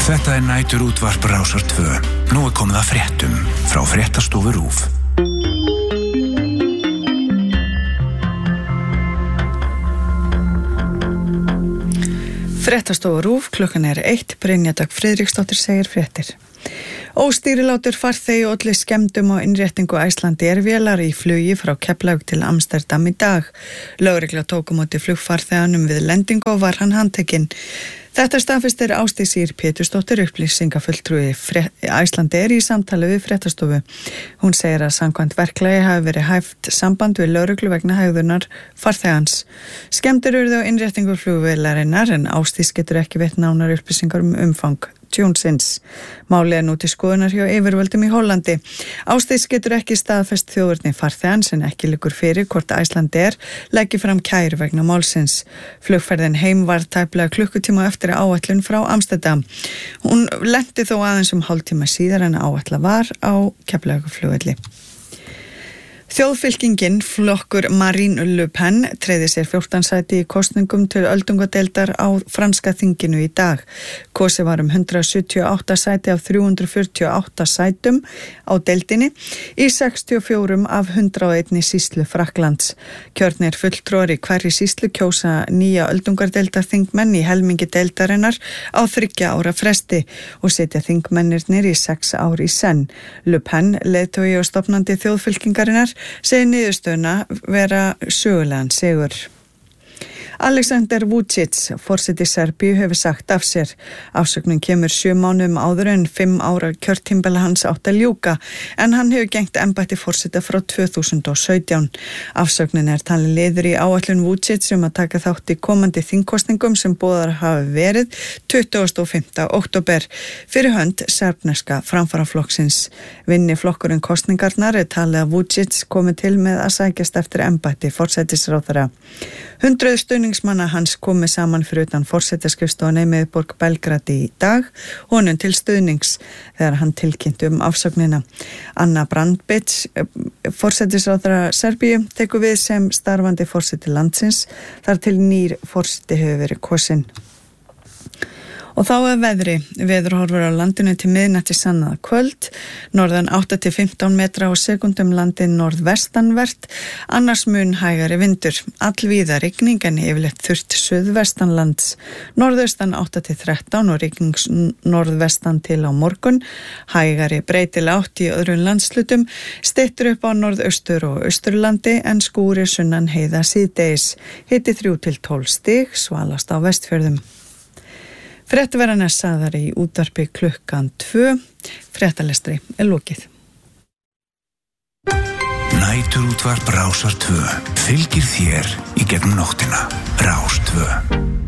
Þetta næturútvarp Rásar 2. Nú komið að fréttum frá Fréttastofu RÚV. Fréttastofu RÚV, klukkan 1, Brynja Dögg Friðriksdóttir segir fréttir. Óstýrilátur farþegi olli skemmdum á innréttingu Icelandair vélar í flugi frá Keflavík til Amsterdam í dag. Lögregla tók á móti flugfarþeganum við lendingu og var hann handtekinn. Þetta staðfestir Ásdís Ýr Pétursdóttir, upplýsingafulltrúi Icelandair í samtali við Fréttastofu. Hún segir að samkvæmt verklagi hafi verið hæft samband við lögreglu vegna hegðunar farþegans. Skemmdir urðu á innréttingu flugvélarinnar en Ásdís getur ekki veitt nánar upplýsingar umfang tjónsins. Málið nú til skoðunar hjá yfirvöldum í Hollandi. Ásdís getur ekki staðfest þjóðerni farþegans en ekki liggur fyrir hvort Icelandair leggi fram kæru vegna málsins. Flugferðin heim var tæplega klukkutíma eftir áætlun frá Amsterdam. Hún lenti þó aðeins hálftíma síðar en áætla var á Keflavíkurflugvelli. Þjóðfylkingin, flokkur Marine Le Pen, treiði sér 14 sæti í kosningum til öldungadeildar á franska þinginu í dag. Kosið var 178 sæti af 348 sætum á deildinni í 64 af 101 sýslu Frakklands. Kjörnir fulltrúar í hverri sýslu kjósa nýja öldungadeildarþingmenn í helmingi deildarinnar á 3 ára fresti og setja þingmennirnir í 6 ár í senn. Le Pen, leiðtogi og stofnandi þjóðfylkingarinnar, segir niðurstöðuna vera sögulegan sigur. Alexander Vučić, forseti Serbíu, hefur sagt af sér. Afsögnin kemur 7 mánuðum áður en 5 ára kjörtímabili hans átti að ljúka, en hann hefur gegnt embætti forseta frá 2017. Afsögnin talin liður í áætlun Vučić að taka þátt í komandi þingkosningum sem boðar hafi verið 25. október fyrir hönd serbneska framfaraflokksins. Vinni flokkurinn kosningarnar talið að Vučić komi til með að sækjast eftir embætti forsætisráðherra. 100 stuðningsmanna hans komi saman fyrir utan forsetaskrifstofuna í miðborg Belgrad í dag, honum til stuðnings þegar hann tilkynnti afsögnina. Anna Brnabić, forsetisráðherra Serbíu, tekur við sem starfandi forseti landsins þar til nýr forseti hefur verið kosinn. Og þá veðri. Veðurhorfur á landinu til miðnætti sannaða kvöld, norðan 8-15 metra á sekúndum landið norðvestanvert, annars mun hægari vindur. Allvíða rigning en yfirleitt þurrt suðvestanlands. Norðaustan 8-13 og rigning norðvestan til á morgun. Hægari breytileg átt í öðrum landslutum, styttur upp á norðaustur og austurlandi en skúrir sunnan heiða síðdegis. Hiti 3-12 stig, svalast á Vestfjörðum. Fréttaveran sagðar í útvarpi klukkan 2. Fréttalestri lokið. Næturútvarp Rásar 2 fylgir þér í gegnum nóttina. Rás 2.